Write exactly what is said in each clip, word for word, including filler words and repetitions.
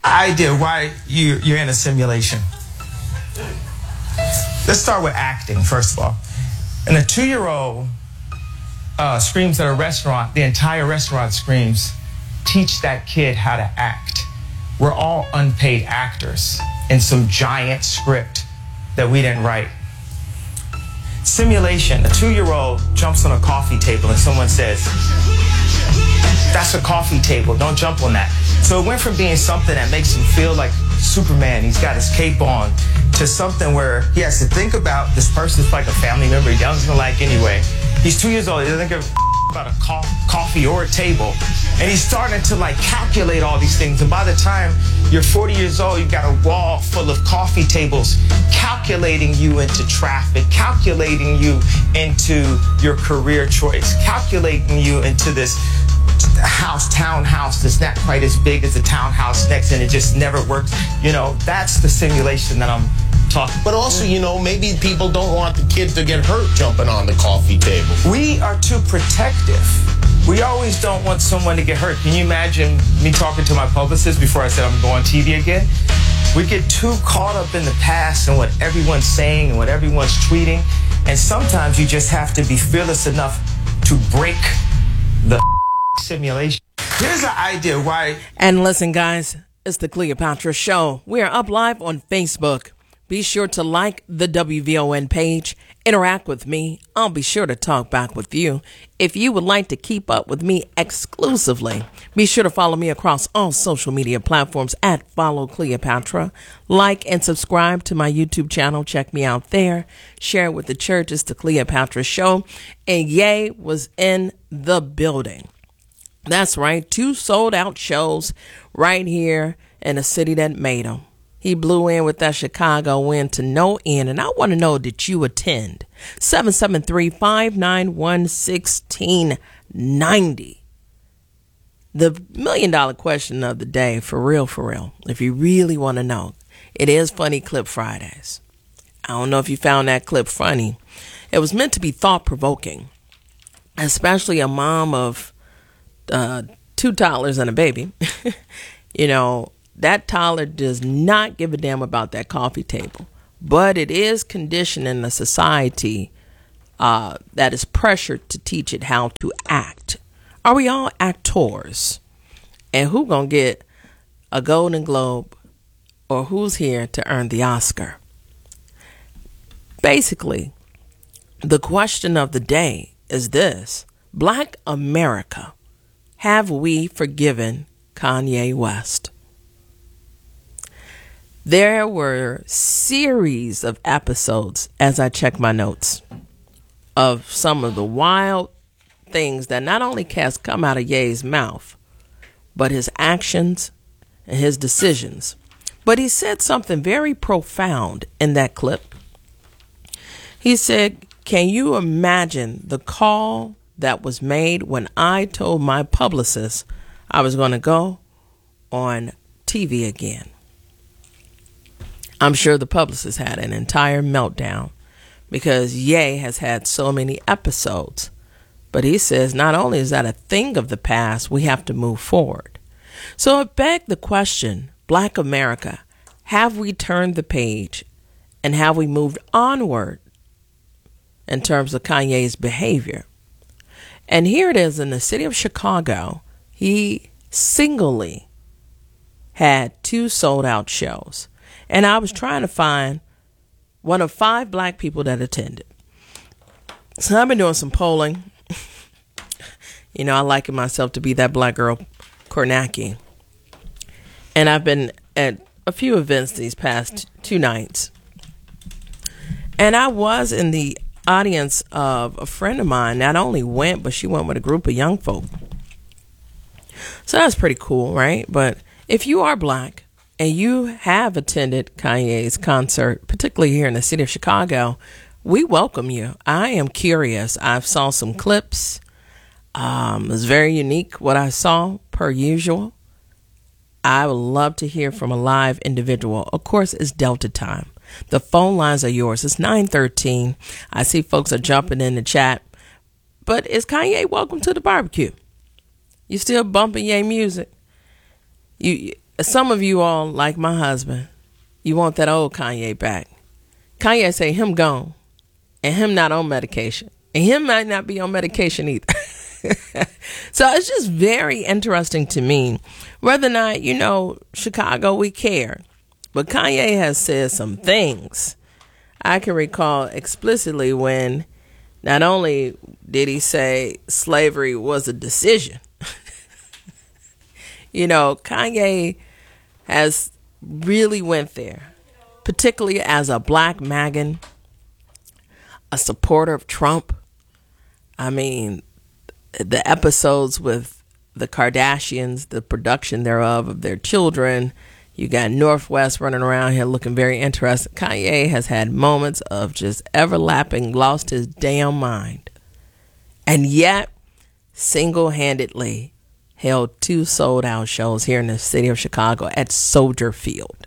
idea why you, you're in a simulation. Let's start with acting, first of all. And a two-year-old uh, screams at a restaurant, the entire restaurant screams, teach that kid how to act. We're all unpaid actors in some giant script that we didn't write. Simulation, a two-year-old jumps on a coffee table and someone says, that's a coffee table, don't jump on that. So it went from being something that makes him feel like Superman, he's got his cape on, to something where he has to think about this person's like a family member he doesn't like anyway. He's two years old, he doesn't give a about a co coffee or a table. And he's starting to like calculate all these things. And by the time you're forty years old, you've got a wall full of coffee tables calculating you into traffic, calculating you into your career choice, calculating you into this house, townhouse that's not quite as big as the townhouse next, and it just never works. You know, that's the simulation that I'm talking. But also, you know, maybe people don't want the kids to get hurt jumping on the coffee table. We are too protective. We always don't want someone to get hurt. Can you imagine me talking to my publicist before I said I'm going on T V again? We get too caught up in the past and what everyone's saying and what everyone's tweeting. And sometimes you just have to be fearless enough to break the simulation. Here's an idea why. And listen, guys, it's the Cleopatra Show. We are up live on Facebook. Be sure to like the W V O N page. Interact with me. I'll be sure to talk back with you. If you would like to keep up with me exclusively, be sure to follow me across all social media platforms at Follow Cleopatra. Like and subscribe to my YouTube channel. Check me out there. Share it with the church. It's the Cleopatra Show. And Ye was in the building. That's right. Two sold out shows right here in the city that made them. He blew in with that Chicago win to no end. And I want to know, did you attend? seven seven three, five nine one, one six nine zero. The million dollar question of the day, for real, for real. If you really want to know, it is Funny Clip Fridays. I don't know if you found that clip funny. It was meant to be thought provoking, especially a mom of uh, two toddlers and a baby. You know, that toddler does not give a damn about that coffee table, but it is conditioning a society uh, that is pressured to teach it how to act. Are we all actors? And who gonna get a Golden Globe, or who's here to earn the Oscar? Basically, the question of the day is this: Black America, have we forgiven Kanye West? There were series of episodes, as I check my notes, of some of the wild things that not only has come out of Ye's mouth, but his actions and his decisions. But he said something very profound in that clip. He said, can you imagine the call that was made when I told my publicist I was going to go on T V again? I'm sure the publicist had an entire meltdown because Ye has had so many episodes. But he says not only is that a thing of the past, we have to move forward. So it begged the question, Black America, have we turned the page and have we moved onward in terms of Kanye's behavior? And here it is in the city of Chicago. He singly had two sold out shows. And I was trying to find one of five black people that attended. So I've been doing some polling. You know, I liken myself to be that black girl, Kornacki. And I've been at a few events these past two nights. And I was in the audience of a friend of mine. Not only went, but she went with a group of young folk. So that's pretty cool, right? But if you are black and you have attended Kanye's concert, particularly here in the city of Chicago, we welcome you. I am curious. I've saw some clips. Um, it was very unique what I saw, per usual. I would love to hear from a live individual. Of course, it's Delta time. The phone lines are yours. It's nine thirteen. I see folks are jumping in the chat. But is Kanye welcome to the barbecue? You still bumping Ye music? You some of you all, like my husband, you want that old Kanye back. Kanye say him gone and him not on medication. And him might not be on medication either. So it's just very interesting to me whether or not, you know, Chicago, we care. But Kanye has said some things. I can recall explicitly when not only did he say slavery was a decision, you know, Kanye has really went there, particularly as a black MAGAN, a supporter of Trump. I mean, the episodes with the Kardashians, the production thereof of their children, you got Northwest running around here looking very interesting. Kanye has had moments of just everlapping, lost his damn mind. And yet, single-handedly held two sold-out shows here in the city of Chicago at Soldier Field.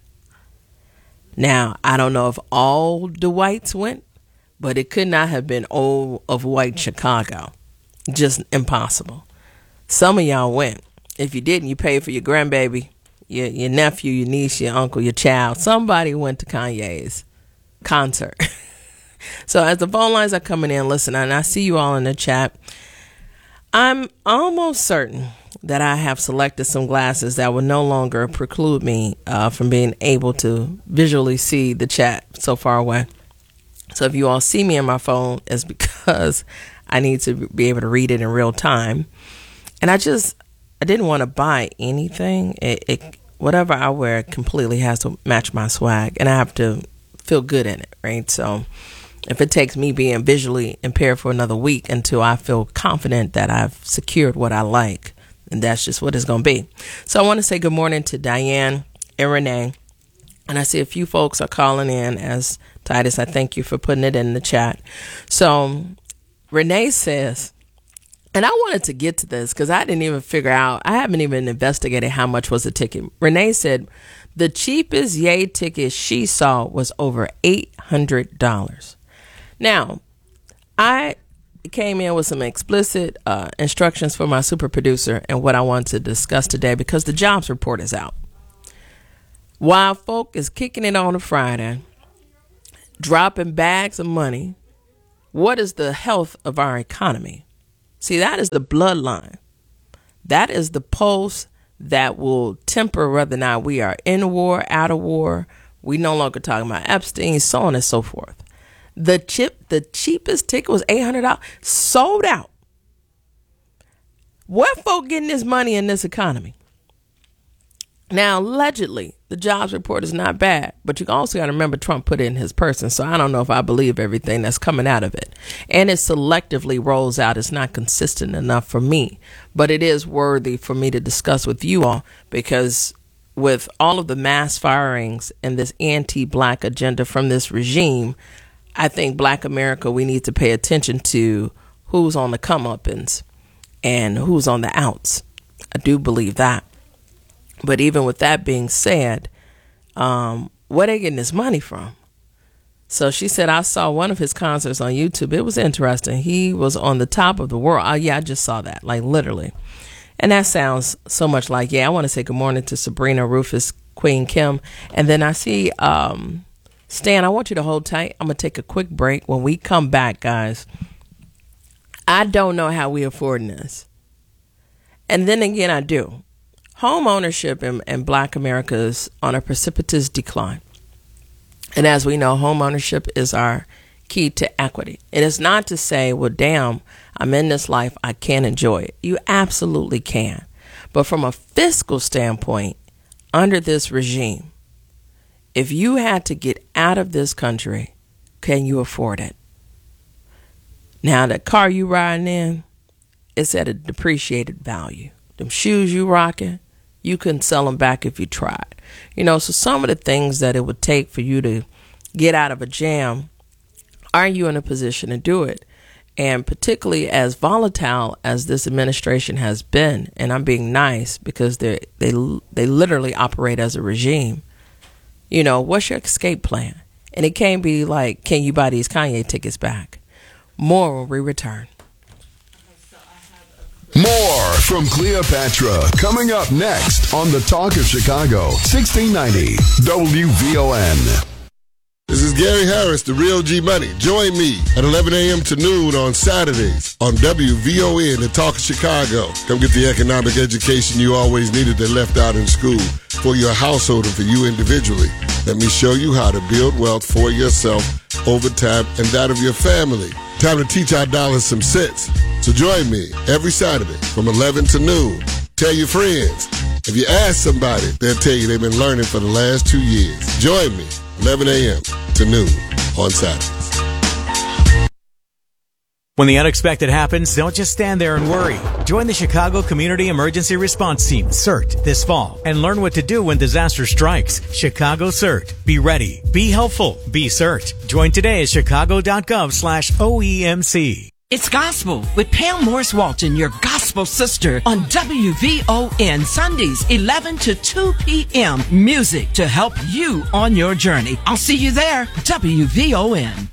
Now, I don't know if all the whites went, but it could not have been all of white Chicago. Just impossible. Some of y'all went. If you didn't, you paid for your grandbaby, your, your nephew, your niece, your uncle, your child. Somebody went to Kanye's concert. So as the phone lines are coming in, listen, and I see you all in the chat, I'm almost certain that I have selected some glasses that will no longer preclude me uh, from being able to visually see the chat so far away. So if you all see me on my phone, it's because I need to be able to read it in real time. And I just, I didn't want to buy anything. It, it whatever I wear completely has to match my swag, and I have to feel good in it, right? So if it takes me being visually impaired for another week until I feel confident that I've secured what I like, and that's just what it's going to be. So I want to say good morning to Diane and Renee. And I see a few folks are calling in. As Titus, I thank you for putting it in the chat. So Renee says, and I wanted to get to this because I didn't even figure out, I haven't even investigated how much was the ticket. Renee said the cheapest Ye ticket she saw was over eight hundred dollars. Now, I came in with some explicit uh, instructions for my super producer and what I want to discuss today because the jobs report is out. While folk is kicking it on a Friday, dropping bags of money, what is the health of our economy? See, that is the bloodline. That is the pulse that will temper whether or not we are in war, out of war. We no longer talking about Epstein, so on and so forth. The chip, the cheapest ticket was eight hundred dollars, sold out. Where folk getting this money in this economy? Now, allegedly, the jobs report is not bad, but you also got to remember Trump put it in his person. So I don't know if I believe everything that's coming out of it. And it selectively rolls out. It's not consistent enough for me, but it is worthy for me to discuss with you all because with all of the mass firings and this anti-black agenda from this regime, I think Black America, we need to pay attention to who's on the come-uppins and who's on the outs. I do believe that. But even with that being said, um, where they getting this money from? So she said, I saw one of his concerts on YouTube. It was interesting. He was on the top of the world. Oh, yeah, I just saw that, like literally. And that sounds so much like, yeah, I want to say good morning to Sabrina, Rufus, Queen Kim. And then I see um, Stan, I want you to hold tight. I'm going to take a quick break. When we come back, guys, I don't know how we affording this. And then again, I do. Home ownership in, in Black America is on a precipitous decline. And as we know, home ownership is our key to equity. It is not to say, well, damn, I'm in this life, I can't enjoy it. You absolutely can. But from a fiscal standpoint, under this regime, if you had to get out of this country, can you afford it? Now, the car you riding in, it's at a depreciated value. Them shoes you rocking, you couldn't sell them back if you tried. You know, so some of the things that it would take for you to get out of a jam, are you in a position to do it? And particularly as volatile as this administration has been, and I'm being nice because they they they literally operate as a regime. You know, what's your escape plan? And it can't be like, can you buy these Kanye tickets back? More when we return. More from Cleopatra coming up next on the Talk of Chicago, sixteen ninety W V O N. This is Gary Harris, the Real G Money. Join me at eleven a.m. to noon on Saturdays on W V O N, the Talk of Chicago. Come get the economic education you always needed that left out in school for your household and for you individually. Let me show you how to build wealth for yourself over time and that of your family. Time to teach our dollars some sense. So join me every Saturday from eleven to noon. Tell your friends. If you ask somebody, they'll tell you they've been learning for the last two years. Join me, eleven a.m. to noon on Saturdays. When the unexpected happens, don't just stand there and worry. Join the Chicago Community Emergency Response Team, CERT, this fall and learn what to do when disaster strikes. Chicago CERT. Be ready. Be helpful. Be CERT. Join today at chicago.gov slash OEMC. It's Gospel with Pam Morris Walton, your gospel sister, on W V O N, Sundays, eleven to two p.m. Music to help you on your journey. I'll see you there. W V O N.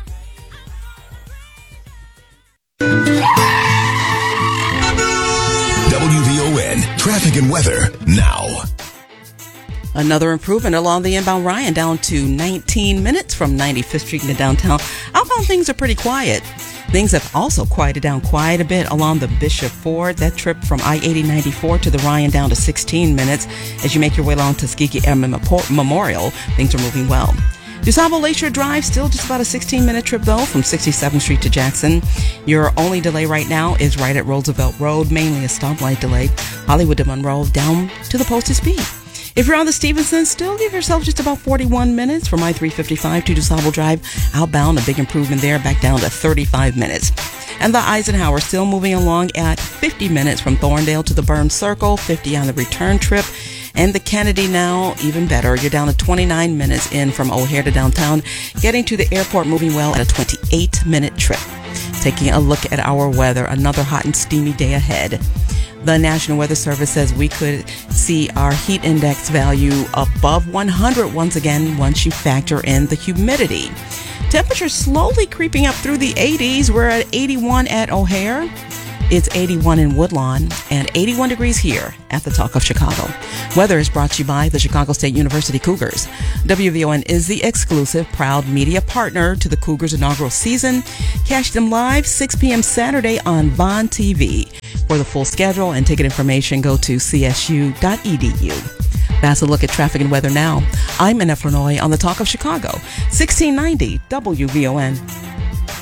W V O N traffic and weather now. Another improvement along the inbound Ryan, down to nineteen minutes from ninety-fifth Street into downtown. Outbound things are pretty quiet. Things have also quieted down quite a bit along the Bishop Ford. That trip from I eighty ninety-four to the Ryan down to sixteen minutes. As you make your way along Tuskegee Airmen Memorial, things are moving well. DuSable Lakeshore Drive, still just about a sixteen-minute trip, though, from sixty-seventh Street to Jackson. Your only delay right now is right at Roosevelt Road, mainly a stoplight delay. Hollywood to Monroe, down to the posted speed. If you're on the Stevenson, still give yourself just about forty-one minutes from I three fifty-five to DuSable Drive. Outbound, a big improvement there, back down to thirty-five minutes. And the Eisenhower still moving along at fifty minutes from Thorndale to the Burns Circle, fifty on the return trip. And the Kennedy now, even better. You're down to twenty-nine minutes in from O'Hare to downtown. Getting to the airport moving well at a twenty-eight minute trip. Taking a look at our weather, another hot and steamy day ahead. The National Weather Service says we could see our heat index value above one hundred once again once you factor in the humidity. Temperature slowly creeping up through the eighties. We're at eighty-one at O'Hare. It's eighty-one in Woodlawn and eighty-one degrees here at the Talk of Chicago. Weather is brought to you by the Chicago State University Cougars. W V O N is the exclusive proud media partner to the Cougars inaugural season. Catch them live six p.m. Saturday on Vaughn T V. For the full schedule and ticket information, go to c s u dot e d u. That's a look at traffic and weather now. I'm Annette Flanoy on the Talk of Chicago, sixteen ninety W V O N.